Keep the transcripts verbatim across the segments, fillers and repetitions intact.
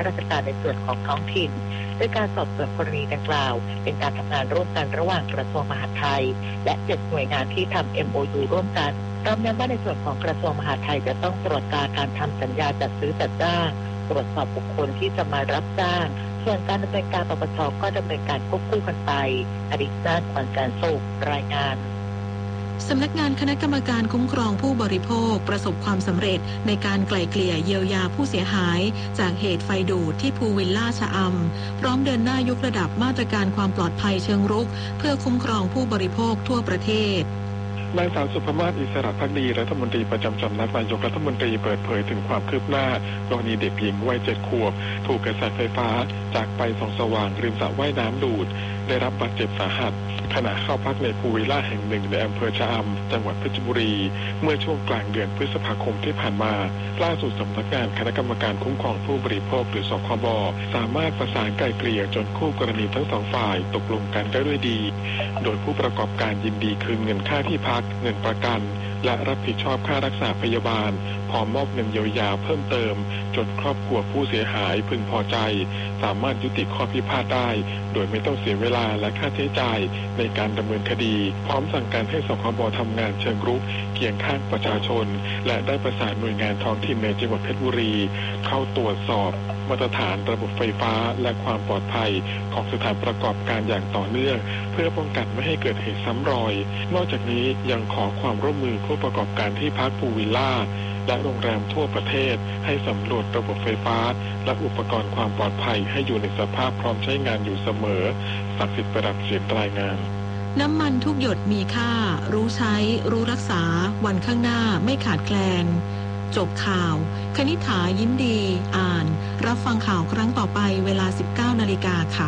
าราชการในส่วนของท้องถิ่นโดยการสอบสวนกรณีดังกล่าวเป็นการทำงานร่วมกันระหว่างกระทรวงมหาดไทยและเจ็ดหน่วยงานที่ทำ เอ็ม โอ ยู ร่วมกันพร้อมย้ำว่าในส่วนของกระทรวงมหาดไทยจะต้องตรวจตราการทำสัญญาจัดซื้อจัดจ้างตรวจสอบบุคคลที่จะมารับจ้างส่วนการดำเนินการปปช.ก็ดำเนินการควบคู่กันไปอดิษฐ์นาถ ขวัญการสุขรายงานสำนักงานคณะกรรมการคุ้มครองผู้บริโภคประสบความสำเร็จในการไกล่เกลี่ยเยียวยาผู้เสียหายจากเหตุไฟดูดที่ภูวิลล่าชะอำพร้อมเดินหน้ายกระดับมาตรการความปลอดภัยเชิงรุกเพื่อคุ้มครองผู้บริโภคทั่วประเทศนายสาวสุภมาศอิสระภักดีรัฐมนตรีประจำสำนักนายกรัฐมนตรีเปิดเผยถึงความคืบหน้ากรณีเด็กหญิงวัยเจ็ดขวบถูกกระแสไฟฟ้าจากไฟส่องสว่างริมสระว่ายน้ำดูดได้รับบาดเจ็บสาหัสขณะเข้าพักในภูวิลล่าแห่งหนึ่งในอำเภอชะอำจังหวัดเพชรบุรีเมื่อช่วงกลางเดือนพฤษภาคมที่ผ่านมาล่าสุดสำนักงานคณะกรรมการคุ้มครองผู้บริโภคหรือสคบสามารถประสานไกล่เกลี่ยจนคู่กรณีทั้งสองฝ่ายตกลงกันได้ด้วยดีโดยผู้ประกอบการยินดีคืนเงินค่าที่พักเงินประกันและรับผิดชอบค่ารักษาพยาบาลพร้อมมอบเงินเยียวยาเพิ่มเติมจนครอบครัวผู้เสียหายพึงพอใจสามารถยุติข้อพิพาทได้โดยไม่ต้องเสียเวลาและค่าใช้จ่ายในการดำเนินคดีพร้อมสั่งการให้สคบทำงานเชิงรุกเคียงข้างประชาชนและได้ประสานหน่วยงานท้องถิ่นในจังหวัดเพชรบุรีเข้าตรวจสอบมาตรฐานระบบไฟฟ้าและความปลอดภัยของสถานประกอบการอย่างต่อเนื่องเพื่อป้องกันไม่ให้เกิดเหตุซ้ำรอยนอกจากนี้ยังขอความร่วมมือผู้ประกอบการที่พักภูวิลล่าและโรงแรมทั่วประเทศให้สำรวจระบบไฟฟ้าและอุปกรณ์ความปลอดภัยให้อยู่ในสภาพพร้อมใช้งานอยู่เสมอศักดิ์สิทธิ์ประดับเสียงรายงานน้ำมันทุกหยดมีค่ารู้ใช้รู้รักษาวันข้างหน้าไม่ขาดแคลนจบข่าวคณิษฐายิ้มดีอ่านรับฟังข่าวครั้งต่อไปเวลา สิบเก้านาฬิกา ค่ะ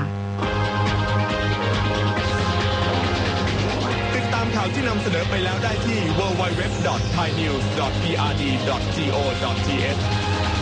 ติดตามข่าวที่นำเสนอไปแล้วได้ที่ ดับเบิลยู ดับเบิลยู ดับเบิลยู ดอท ไทยนิวส์ ดอท พี อาร์ ดี ดอท ซี โอ ดอท ที เอช